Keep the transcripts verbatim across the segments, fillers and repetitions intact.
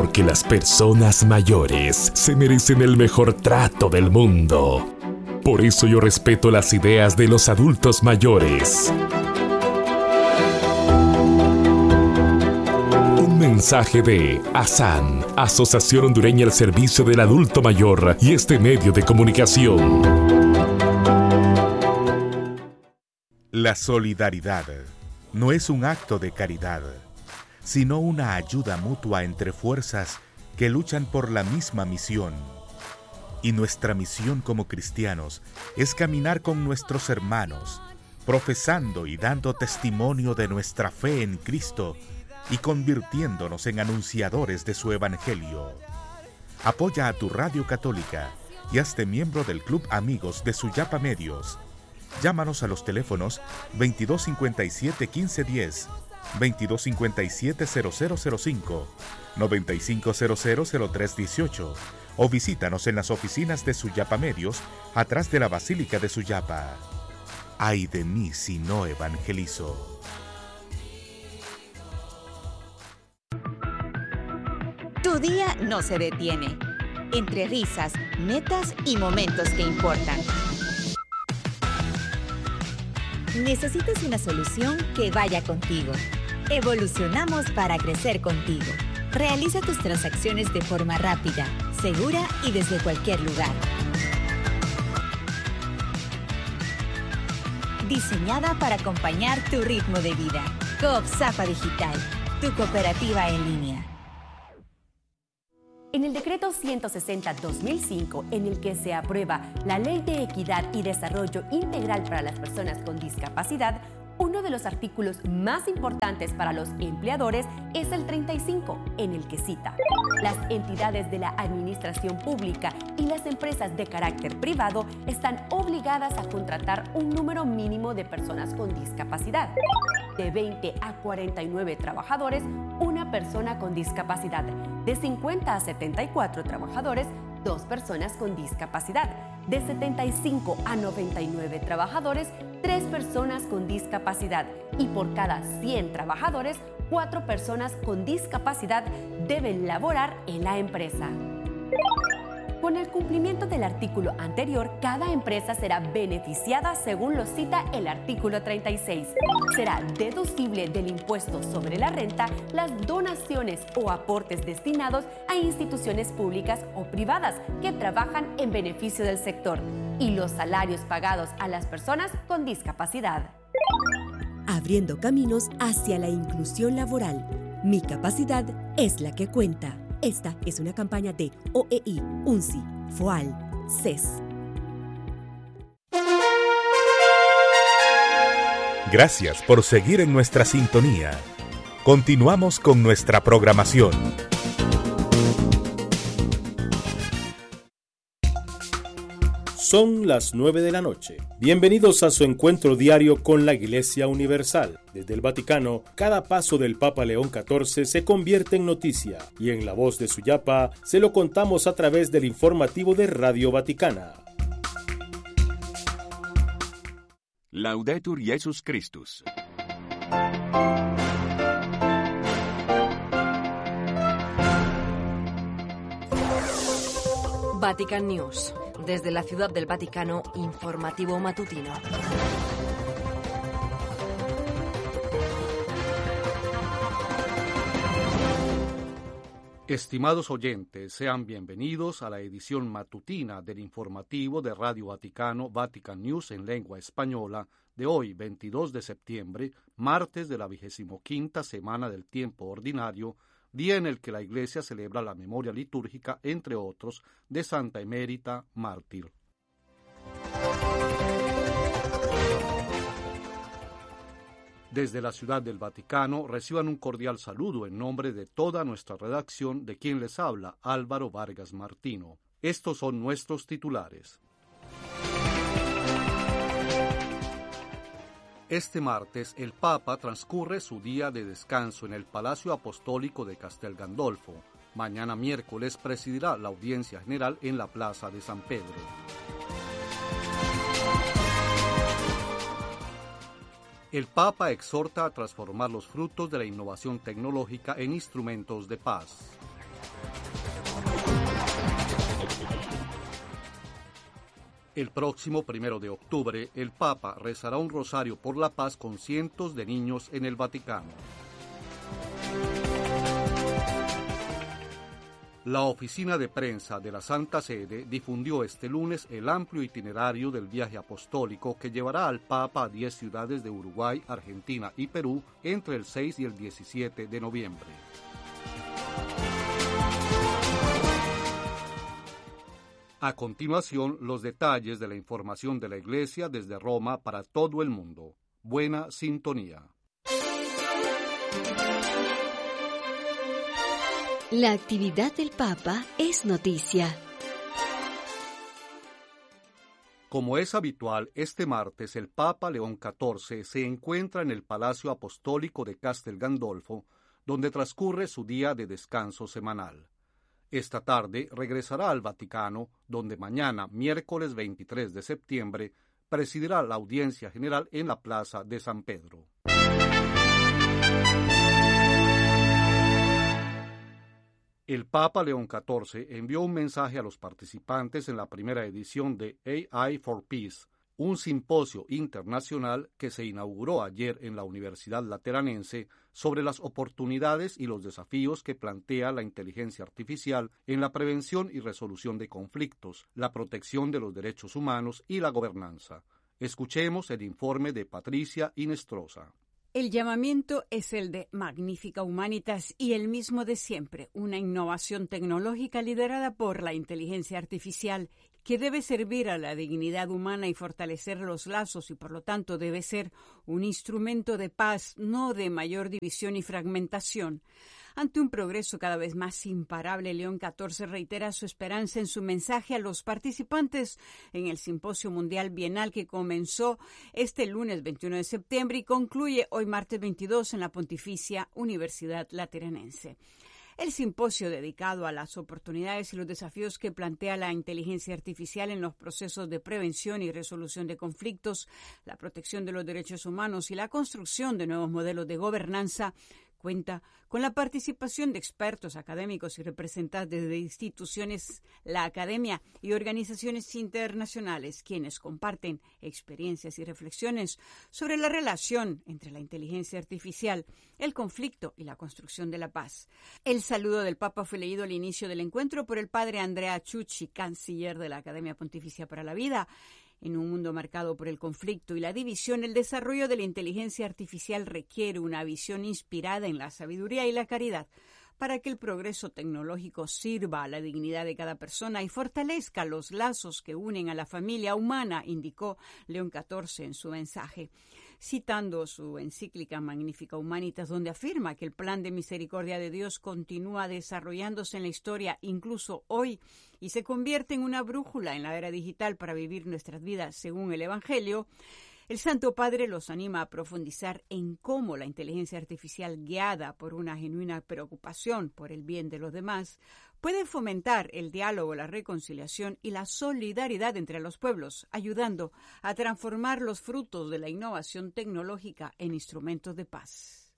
Porque las personas mayores se merecen el mejor trato del mundo. Por eso yo respeto las ideas de los adultos mayores. Un mensaje de ASAN, Asociación Hondureña al Servicio del Adulto Mayor, y este medio de comunicación. La solidaridad no es un acto de caridad, sino una ayuda mutua entre fuerzas que luchan por la misma misión. Y nuestra misión como cristianos es caminar con nuestros hermanos, profesando y dando testimonio de nuestra fe en Cristo y convirtiéndonos en anunciadores de su evangelio. Apoya a tu radio católica y hazte miembro del Club Amigos de Suyapa Medios. Llámanos a los teléfonos veintidós cincuenta y siete quince diez, veintidós cincuenta y siete cero cero cero cinco, noventa y cinco cero cero cero tres dieciocho o visítanos en las oficinas de Suyapa Medios atrás de la Basílica de Suyapa. Ay de mí si no evangelizo. Tu día no se detiene. Entre risas, metas y momentos que importan. Necesitas una solución que vaya contigo. Evolucionamos para crecer contigo. Realiza tus transacciones de forma rápida, segura y desde cualquier lugar. Diseñada para acompañar tu ritmo de vida. Coop Zapa Digital, tu cooperativa en línea. En el decreto ciento sesenta guión dos mil cinco, en el que se aprueba la Ley de Equidad y Desarrollo Integral para las Personas con Discapacidad, uno de los artículos más importantes para los empleadores es el treinta y cinco, en el que cita: las entidades de la administración pública y las empresas de carácter privado están obligadas a contratar un número mínimo de personas con discapacidad. De veinte a cuarenta y nueve trabajadores, una persona con discapacidad. De cincuenta a setenta y cuatro trabajadores, dos personas con discapacidad. De setenta y cinco a noventa y nueve trabajadores, tres personas con discapacidad. Y por cada cien trabajadores, cuatro personas con discapacidad deben laborar en la empresa. Con el cumplimiento del artículo anterior, cada empresa será beneficiada según lo cita el artículo treinta y seis. Será deducible del impuesto sobre la renta las donaciones o aportes destinados a instituciones públicas o privadas que trabajan en beneficio del sector y los salarios pagados a las personas con discapacidad. Abriendo caminos hacia la inclusión laboral. Mi capacidad es la que cuenta. Esta es una campaña de O E I, UNCI, FOAL, C E S. Gracias por seguir en nuestra sintonía. Continuamos con nuestra programación. Son las nueve de la noche. Bienvenidos a su encuentro diario con la Iglesia Universal. Desde el Vaticano, cada paso del Papa León catorce se convierte en noticia y en la voz de Suyapa se lo contamos a través del informativo de Radio Vaticana. Laudetur Jesus Christus. Vatican News. Desde la Ciudad del Vaticano, informativo matutino. Estimados oyentes, sean bienvenidos a la edición matutina del informativo de Radio Vaticano, Vatican News en lengua española, de hoy, veintidós de septiembre, martes de la vigésimoquinta semana del tiempo ordinario, día en el que la Iglesia celebra la memoria litúrgica, entre otros, de Santa Emérita, mártir. Desde la Ciudad del Vaticano reciban un cordial saludo en nombre de toda nuestra redacción, de quien les habla Álvaro Vargas Martino. Estos son nuestros titulares. Este martes, el Papa transcurre su día de descanso en el Palacio Apostólico de Castel Gandolfo. Mañana miércoles presidirá la audiencia general en la Plaza de San Pedro. El Papa exhorta a transformar los frutos de la innovación tecnológica en instrumentos de paz. El próximo primero de octubre, el Papa rezará un rosario por la paz con cientos de niños en el Vaticano. La oficina de prensa de la Santa Sede difundió este lunes el amplio itinerario del viaje apostólico que llevará al Papa a diez ciudades de Uruguay, Argentina y Perú entre el seis y el diecisiete de noviembre. A continuación, los detalles de la información de la Iglesia desde Roma para todo el mundo. Buena sintonía. La actividad del Papa es noticia. Como es habitual, este martes el Papa León catorce se encuentra en el Palacio Apostólico de Castel Gandolfo, donde transcurre su día de descanso semanal. Esta tarde regresará al Vaticano, donde mañana, miércoles veintitrés de septiembre, presidirá la audiencia general en la Plaza de San Pedro. El Papa León catorce envió un mensaje a los participantes en la primera edición de A I for Peace, un simposio internacional que se inauguró ayer en la Universidad Lateranense sobre las oportunidades y los desafíos que plantea la inteligencia artificial en la prevención y resolución de conflictos, la protección de los derechos humanos y la gobernanza. Escuchemos el informe de Patricia Inestrosa. El llamamiento es el de Magnifica Humanitas y el mismo de siempre, una innovación tecnológica liderada por la inteligencia artificial que debe servir a la dignidad humana y fortalecer los lazos y por lo tanto debe ser un instrumento de paz, no de mayor división y fragmentación. Ante un progreso cada vez más imparable, León catorce reitera su esperanza en su mensaje a los participantes en el Simposio Mundial Bienal que comenzó este lunes veintiuno de septiembre y concluye hoy martes veintidós en la Pontificia Universidad Lateranense. El simposio dedicado a las oportunidades y los desafíos que plantea la inteligencia artificial en los procesos de prevención y resolución de conflictos, la protección de los derechos humanos y la construcción de nuevos modelos de gobernanza cuenta con la participación de expertos académicos y representantes de instituciones, la academia y organizaciones internacionales, quienes comparten experiencias y reflexiones sobre la relación entre la inteligencia artificial, el conflicto y la construcción de la paz. El saludo del Papa fue leído al inicio del encuentro por el padre Andrea Ciucci, canciller de la Academia Pontificia para la Vida. En un mundo marcado por el conflicto y la división, el desarrollo de la inteligencia artificial requiere una visión inspirada en la sabiduría y la caridad para que el progreso tecnológico sirva a la dignidad de cada persona y fortalezca los lazos que unen a la familia humana, indicó León catorce en su mensaje. Citando su encíclica Magnifica Humanitas, donde afirma que el plan de misericordia de Dios continúa desarrollándose en la historia, incluso hoy, y se convierte en una brújula en la era digital para vivir nuestras vidas según el Evangelio, el Santo Padre los anima a profundizar en cómo la inteligencia artificial, guiada por una genuina preocupación por el bien de los demás, puede fomentar el diálogo, la reconciliación y la solidaridad entre los pueblos, ayudando a transformar los frutos de la innovación tecnológica en instrumentos de paz.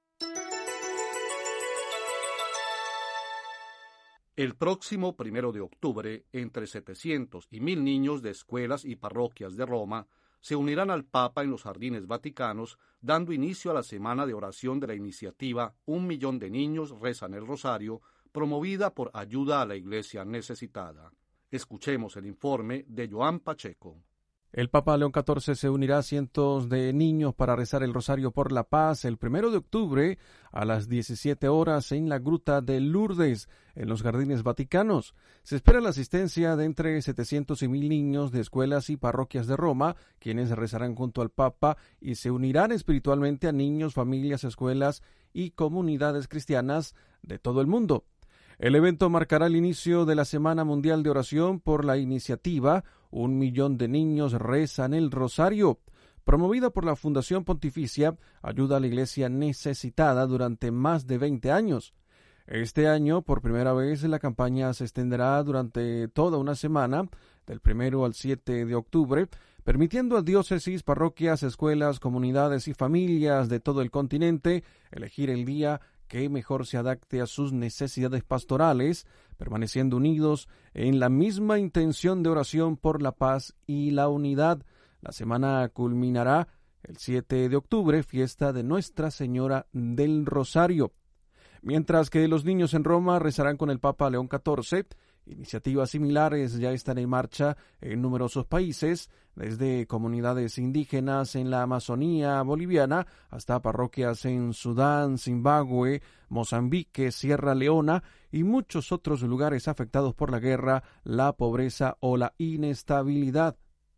El próximo primero de octubre, entre setecientos y mil niños de escuelas y parroquias de Roma se unirán al Papa en los jardines vaticanos, dando inicio a la semana de oración de la iniciativa Un millón de niños rezan el rosario, promovida por Ayuda a la Iglesia Necesitada. Escuchemos el informe de Joan Pacheco. El Papa León catorce se unirá a cientos de niños para rezar el Rosario por la Paz el primero de octubre a las diecisiete horas en la Gruta de Lourdes, en los Jardines Vaticanos. Se espera la asistencia de entre setecientos y mil niños de escuelas y parroquias de Roma, quienes rezarán junto al Papa y se unirán espiritualmente a niños, familias, escuelas y comunidades cristianas de todo el mundo. El evento marcará el inicio de la Semana Mundial de Oración por la iniciativa Un millón de niños rezan el Rosario, promovida por la Fundación Pontificia Ayuda a la Iglesia Necesitada durante más de veinte años. Este año, por primera vez, la campaña se extenderá durante toda una semana, del primero al siete de octubre, permitiendo a diócesis, parroquias, escuelas, comunidades y familias de todo el continente elegir el día que mejor se adapte a sus necesidades pastorales, permaneciendo unidos en la misma intención de oración por la paz y la unidad. La semana culminará el siete de octubre, fiesta de Nuestra Señora del Rosario. Mientras que los niños en Roma rezarán con el Papa León catorce, iniciativas similares ya están en marcha en numerosos países, desde comunidades indígenas en la Amazonía boliviana hasta parroquias en Sudán, Zimbabue, Mozambique, Sierra Leona y muchos otros lugares afectados por la guerra, la pobreza o la inestabilidad.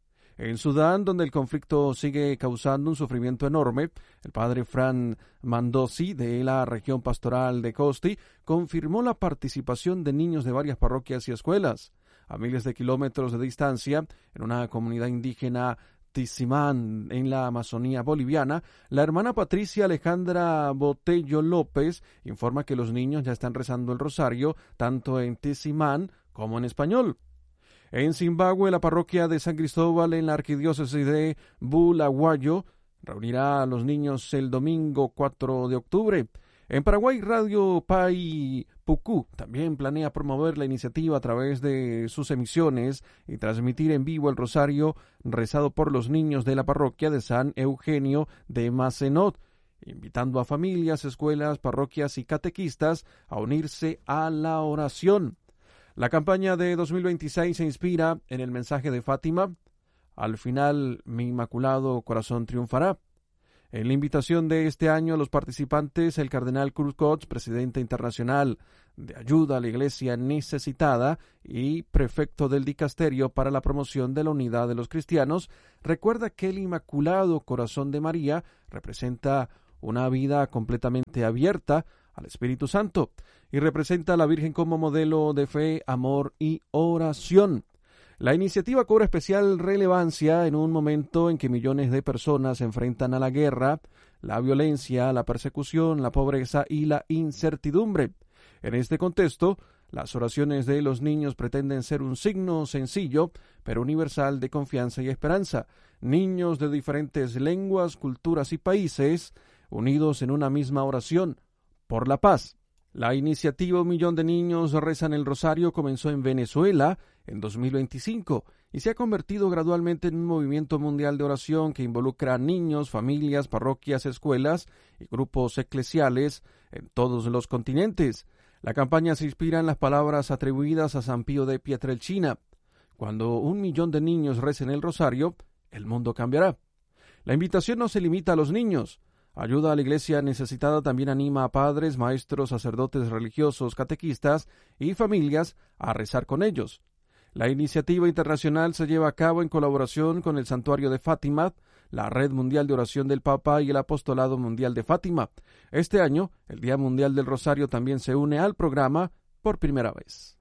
En Sudán, donde el conflicto sigue causando un sufrimiento enorme, el padre Fran Mandosi, de la región pastoral de Costi, confirmó la participación de niños de varias parroquias y escuelas. A miles de kilómetros de distancia, en una comunidad indígena Tizimán, en la Amazonía boliviana, la hermana Patricia Alejandra Botello López informa que los niños ya están rezando el rosario tanto en Tizimán como en español. En Zimbabue, la parroquia de San Cristóbal en la arquidiócesis de Bulawayo reunirá a los niños el domingo cuatro de octubre. En Paraguay, Radio Pai Pucú también planea promover la iniciativa a través de sus emisiones y transmitir en vivo el rosario rezado por los niños de la parroquia de San Eugenio de Macenot, invitando a familias, escuelas, parroquias y catequistas a unirse a la oración. La campaña de dos mil veintiséis se inspira en el mensaje de Fátima: al final mi inmaculado corazón triunfará. En la invitación de este año a los participantes, el cardenal Cruz Cots, presidente internacional de ayuda a la Iglesia necesitada y prefecto del dicasterio para la promoción de la unidad de los cristianos, recuerda que el Inmaculado Corazón de María representa una vida completamente abierta al Espíritu Santo y representa a la Virgen como modelo de fe, amor y oración. La iniciativa cobra especial relevancia en un momento en que millones de personas se enfrentan a la guerra, la violencia, la persecución, la pobreza y la incertidumbre. En este contexto, las oraciones de los niños pretenden ser un signo sencillo, pero universal de confianza y esperanza. Niños de diferentes lenguas, culturas y países, unidos en una misma oración por la paz. La iniciativa Un Millón de Niños Rezan el Rosario comenzó en Venezuela en dos mil veinticinco y se ha convertido gradualmente en un movimiento mundial de oración que involucra a niños, familias, parroquias, escuelas y grupos eclesiales en todos los continentes. La campaña se inspira en las palabras atribuidas a San Pío de Pietrelcina: cuando un millón de niños recen el rosario, el mundo cambiará. La invitación no se limita a los niños. Ayuda a la Iglesia necesitada también anima a padres, maestros, sacerdotes religiosos, catequistas y familias a rezar con ellos. La iniciativa internacional se lleva a cabo en colaboración con el Santuario de Fátima, la Red Mundial de Oración del Papa y el Apostolado Mundial de Fátima. Este año, el Día Mundial del Rosario también se une al programa por primera vez.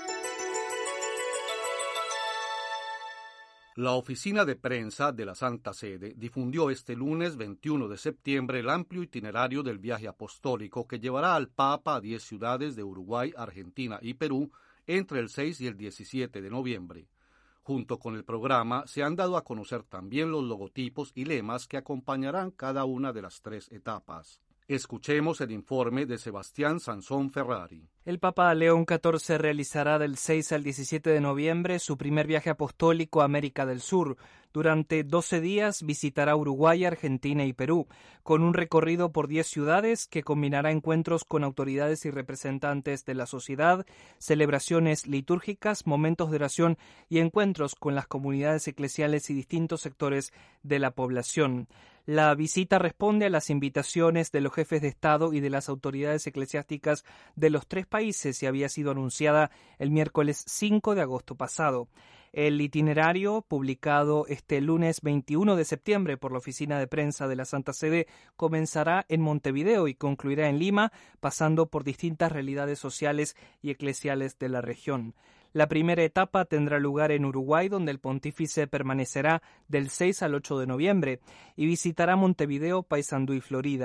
La oficina de prensa de la Santa Sede difundió este lunes veintiuno de septiembre el amplio itinerario del viaje apostólico que llevará al Papa a diez ciudades de Uruguay, Argentina y Perú entre el seis y el diecisiete de noviembre. Junto con el programa se han dado a conocer también los logotipos y lemas que acompañarán cada una de las tres etapas. Escuchemos el informe de Sebastián Sansón Ferrari. El Papa León catorce realizará del seis al diecisiete de noviembre su primer viaje apostólico a América del Sur. Durante doce días visitará Uruguay, Argentina y Perú, con un recorrido por diez ciudades que combinará encuentros con autoridades y representantes de la sociedad, celebraciones litúrgicas, momentos de oración y encuentros con las comunidades eclesiales y distintos sectores de la población. La visita responde a las invitaciones de los jefes de Estado y de las autoridades eclesiásticas de los tres países y había sido anunciada el miércoles cinco de agosto pasado. El itinerario, publicado este lunes veintiuno de septiembre por la Oficina de Prensa de la Santa Sede, comenzará en Montevideo y concluirá en Lima, pasando por distintas realidades sociales y eclesiales de la región. La primera etapa tendrá lugar en Uruguay, donde el pontífice permanecerá del seis al ocho de noviembre, y visitará Montevideo, Paysandú y Florida.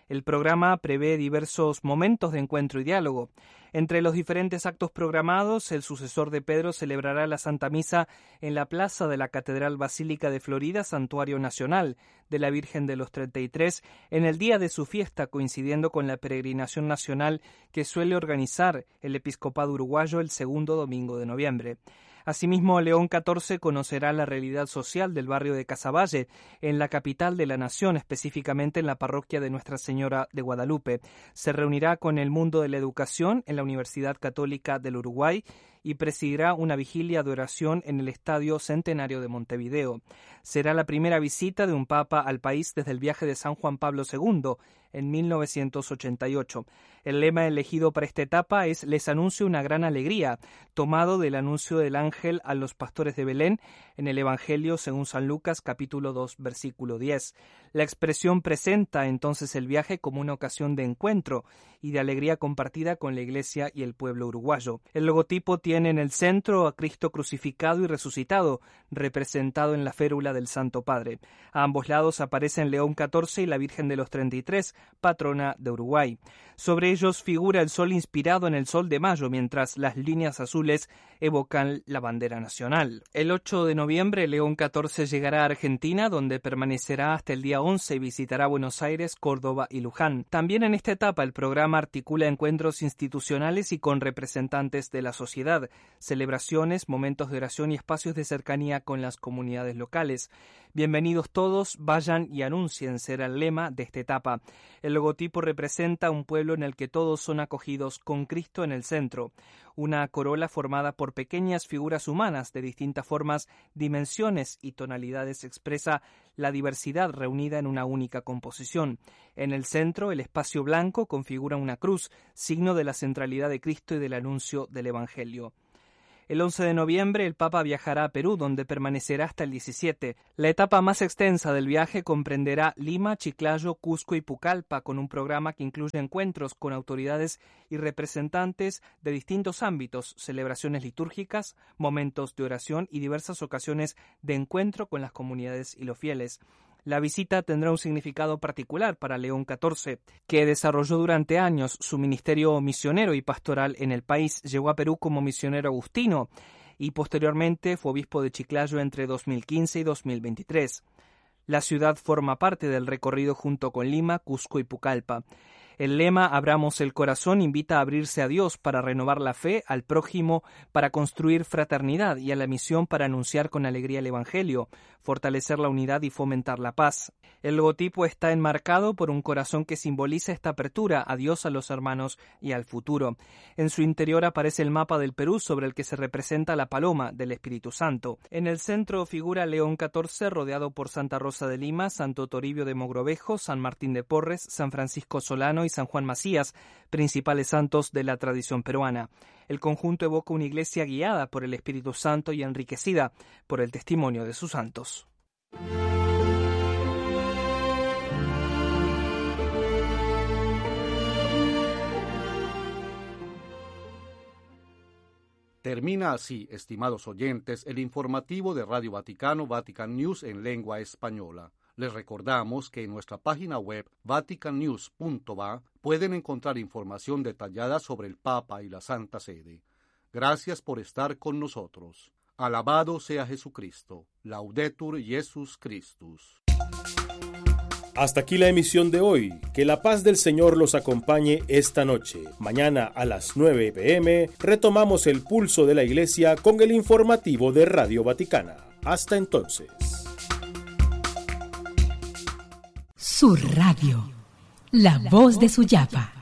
El programa prevé diversos momentos de encuentro y diálogo. Entre los diferentes actos programados, el sucesor de Pedro celebrará la Santa Misa en la plaza de la Catedral Basílica de Florida, Santuario Nacional de la Virgen de los treinta y tres, en el día de su fiesta, coincidiendo con la peregrinación nacional que suele organizar el Episcopado uruguayo el segundo domingo de noviembre. Asimismo, León catorce conocerá la realidad social del barrio de Casaballe, en la capital de la nación, específicamente en la parroquia de Nuestra Señora de Guadalupe. Se reunirá con el mundo de la educación en la Universidad Católica del Uruguay y presidirá una vigilia de oración en el Estadio Centenario de Montevideo. Será la primera visita de un papa al país desde el viaje de San Juan Pablo segundo en mil novecientos ochenta y ocho. El lema elegido para esta etapa es «Les anuncio una gran alegría», tomado del anuncio del ángel a los pastores de Belén en el Evangelio según San Lucas, capítulo dos, versículo diez. La expresión presenta entonces el viaje como una ocasión de encuentro y de alegría compartida con la Iglesia y el pueblo uruguayo. El logotipo tiene en el centro a Cristo crucificado y resucitado, representado en la férula del Santo Padre. A ambos lados aparecen León catorce y la Virgen de los treinta y tres, patrona de Uruguay. Sobre ellos figura el sol inspirado en el sol de mayo, mientras las líneas azules evocan la bandera nacional. El ocho de noviembre, León catorce llegará a Argentina, donde permanecerá hasta el día once y visitará Buenos Aires, Córdoba y Luján. También en esta etapa el programa articula encuentros institucionales y con representantes de la sociedad, celebraciones, momentos de oración y espacios de cercanía con las comunidades locales. Bienvenidos todos, vayan y anuncien, será el lema de esta etapa. El logotipo representa un pueblo en el que todos son acogidos con Cristo en el centro. Una corola formada por pequeñas figuras humanas de distintas formas, dimensiones y tonalidades expresa la diversidad reunida en una única composición. En el centro, el espacio blanco configura una cruz, signo de la centralidad de Cristo y del anuncio del Evangelio. El once de noviembre el Papa viajará a Perú, donde permanecerá hasta el diecisiete. La etapa más extensa del viaje comprenderá Lima, Chiclayo, Cusco y Pucallpa, con un programa que incluye encuentros con autoridades y representantes de distintos ámbitos, celebraciones litúrgicas, momentos de oración y diversas ocasiones de encuentro con las comunidades y los fieles. La visita tendrá un significado particular para León catorce, que desarrolló durante años su ministerio misionero y pastoral en el país. Llegó a Perú como misionero agustino y posteriormente fue obispo de Chiclayo entre dos mil quince y dos mil veintitrés. La ciudad forma parte del recorrido junto con Lima, Cusco y Pucallpa. El lema «Abramos el corazón» invita a abrirse a Dios para renovar la fe, al prójimo para construir fraternidad y a la misión para anunciar con alegría el Evangelio, fortalecer la unidad y fomentar la paz. El logotipo está enmarcado por un corazón que simboliza esta apertura a Dios, a los hermanos y al futuro. En su interior aparece el mapa del Perú sobre el que se representa la paloma del Espíritu Santo. En el centro figura León catorce rodeado por Santa Rosa de Lima, Santo Toribio de Mogrovejo, San Martín de Porres, San Francisco Solano y San Juan Macías, principales santos de la tradición peruana. El conjunto evoca una iglesia guiada por el Espíritu Santo y enriquecida por el testimonio de sus santos. Termina así, estimados oyentes, el informativo de Radio Vaticano, Vatican News en lengua española. Les recordamos que en nuestra página web vatican news punto va pueden encontrar información detallada sobre el Papa y la Santa Sede. Gracias por estar con nosotros. Alabado sea Jesucristo. Laudetur Jesus Christus. Hasta aquí la emisión de hoy. Que la paz del Señor los acompañe esta noche. Mañana a las nueve pe eme retomamos el pulso de la Iglesia con el informativo de Radio Vaticana. Hasta entonces. Su radio, la voz de Suyapa.